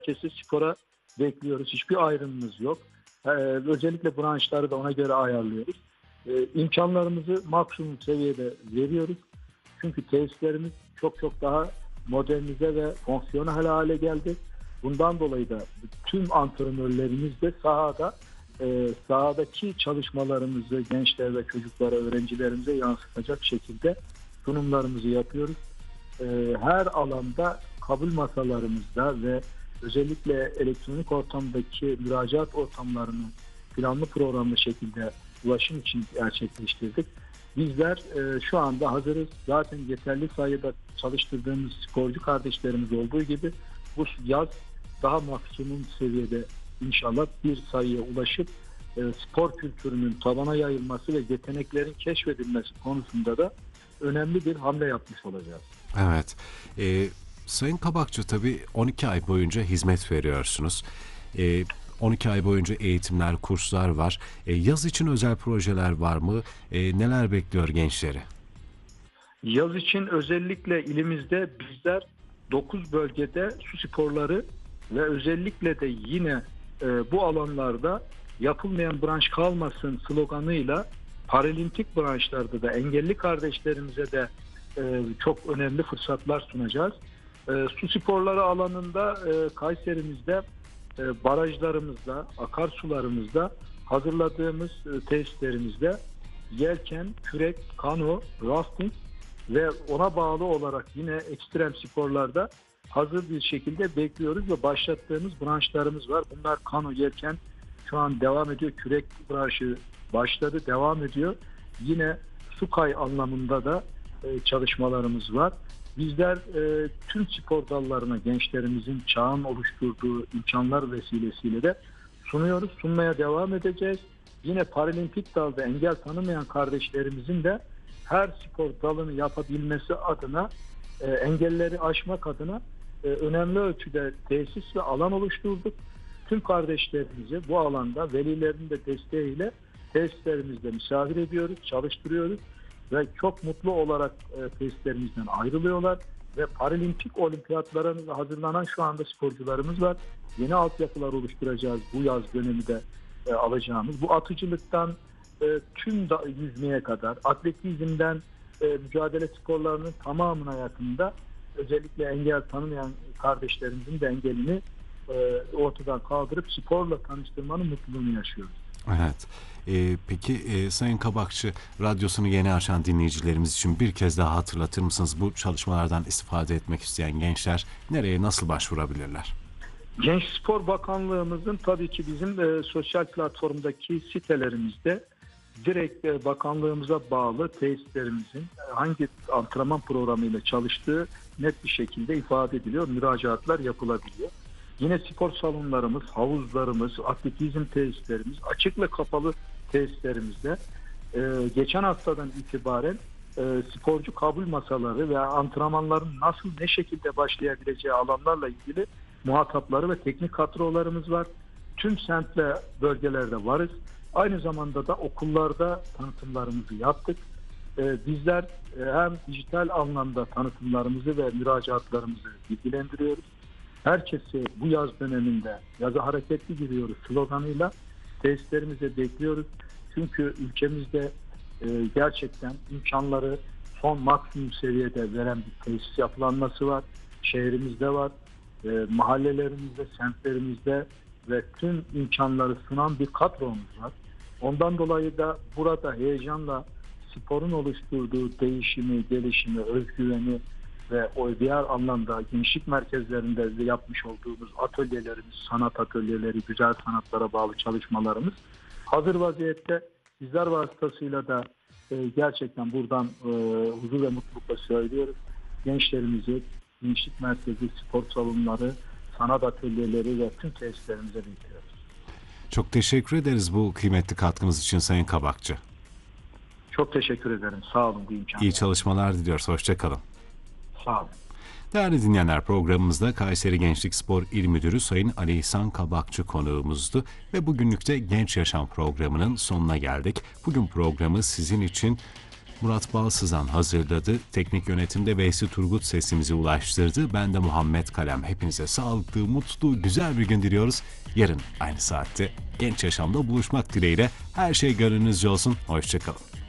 herkesi spora bekliyoruz. Hiçbir ayrımımız yok. Özellikle branşları da ona göre ayarlıyoruz. İmkanlarımızı maksimum seviyede veriyoruz. Çünkü tesislerimiz çok çok daha modernize ve fonksiyonel hale geldi. Bundan dolayı da tüm antrenörlerimiz de sahadaki çalışmalarımızı gençler ve çocuklara, öğrencilerimize yansıtacak şekilde sunumlarımızı yapıyoruz. Her alanda kabul masalarımızda ve özellikle elektronik ortamdaki müracaat ortamlarını planlı programlı şekilde ulaşım için gerçekleştirdik. Bizler şu anda hazırız. Zaten yeterli sayıda çalıştırdığımız sporcu kardeşlerimiz olduğu gibi bu yaz daha maksimum seviyede inşallah bir sayıya ulaşıp spor kültürünün tabana yayılması ve yeteneklerin keşfedilmesi konusunda da önemli bir hamle yapmış olacağız. Evet. Sayın Kabakçı, tabii 12 ay boyunca hizmet veriyorsunuz. 12 ay boyunca eğitimler, kurslar var. Yaz için özel projeler var mı? Neler bekliyor gençleri? Yaz için özellikle ilimizde bizler 9 bölgede su sporları ve özellikle de yine bu alanlarda yapılmayan branş kalmasın sloganıyla paralimpik branşlarda da engelli kardeşlerimize de çok önemli fırsatlar sunacağız. Su sporları alanında Kayserimizde barajlarımızda, akarsularımızda hazırladığımız tesislerimizde yelken, kürek, kano, rafting ve ona bağlı olarak yine ekstrem sporlarda hazır bir şekilde bekliyoruz ve başlattığımız branşlarımız var. Bunlar kano, yelken şu an devam ediyor. Kürek branşı başladı, devam ediyor. Yine su kay anlamında da çalışmalarımız var. Bizler tüm spor dallarına gençlerimizin çağın oluşturduğu imkanlar vesilesiyle de sunuyoruz. Sunmaya devam edeceğiz. Yine paralimpik dalda engel tanımayan kardeşlerimizin de her spor dalını yapabilmesi adına engelleri aşmak adına önemli ölçüde tesis ve alan oluşturduk. Tüm kardeşlerimizi bu alanda velilerin de desteğiyle tesislerimizde misafir ediyoruz, çalıştırıyoruz ve çok mutlu olarak tesislerimizden ayrılıyorlar ve paralimpik olimpiyatlarına hazırlanan şu anda sporcularımız var. Yeni altyapılar oluşturacağız bu yaz döneminde alacağımız. Bu atıcılıktan tüm yüzmeye kadar, atletizmden mücadele sporlarının tamamının hayatında özellikle engel tanımayan kardeşlerimizin de engelini ortadan kaldırıp sporla tanıştırmanın mutluluğunu yaşıyoruz. Evet. Peki Sayın Kabakçı, radyosunu yeni açan dinleyicilerimiz için bir kez daha hatırlatır mısınız? Bu çalışmalardan istifade etmek isteyen gençler nereye, nasıl başvurabilirler? Genç Spor Bakanlığımızın tabii ki bizim sosyal platformdaki sitelerimizde direkt bakanlığımıza bağlı tesislerimizin hangi antrenman programıyla çalıştığı net bir şekilde ifade ediliyor. Müracaatlar yapılabiliyor. Yine spor salonlarımız, havuzlarımız, atletizm tesislerimiz, açık ve kapalı tesislerimizde geçen haftadan itibaren sporcu kabul masaları ve antrenmanların nasıl, ne şekilde başlayabileceği alanlarla ilgili muhatapları ve teknik kadrolarımız var. Tüm semt ve bölgelerde varız. Aynı zamanda da okullarda tanıtımlarımızı yaptık. Bizler hem dijital anlamda tanıtımlarımızı ve müracaatlarımızı bilgilendiriyoruz. Herkesi bu yaz döneminde yaza hareketli giriyoruz sloganıyla tesislerimize bekliyoruz. Çünkü ülkemizde gerçekten imkanları son maksimum seviyede veren bir tesis yapılanması var. Şehrimizde var, mahallelerimizde, semtlerimizde ve tüm imkanları sunan bir kadromuz var. Ondan dolayı da burada heyecanla sporun oluşturduğu değişimi, gelişimi, özgüveni ve o diğer anlamda gençlik merkezlerinde yapmış olduğumuz atölyelerimiz, sanat atölyeleri, güzel sanatlara bağlı çalışmalarımız hazır vaziyette. Bizler vasıtasıyla da gerçekten buradan huzur ve mutlulukla söylüyoruz. Gençlerimizi, gençlik merkezi, spor salonları, sanat atölyeleri ve tüm tesislerimize bekliyoruz. Çok teşekkür ederiz bu kıymetli katkınız için Sayın Kabakçı. Çok teşekkür ederim. Sağ olun bu imkanı. İyi çalışmalar diliyoruz. Hoşça kalın. Sağ olun. Değerli dinleyenler, programımızda Kayseri Gençlik Spor İl Müdürü Sayın Ali İhsan Kabakçı konuğumuzdu ve bugünlük de Genç Yaşam programının sonuna geldik. Bugün programı sizin için Murat Balsızan hazırladı. Teknik yönetimde Veysi Turgut sesimizi ulaştırdı. Ben de Muhammed Kalem. Hepinize sağlıklı, mutlu, güzel bir gün diliyoruz. Yarın aynı saatte Genç Yaşam'da buluşmak dileğiyle. Her şey gönlünüzce olsun. Hoşçakalın.